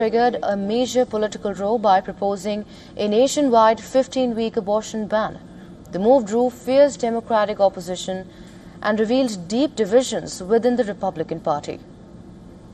triggered a major political row by proposing a nationwide 15-week abortion ban. The move drew fierce Democratic opposition and revealed deep divisions within the Republican Party.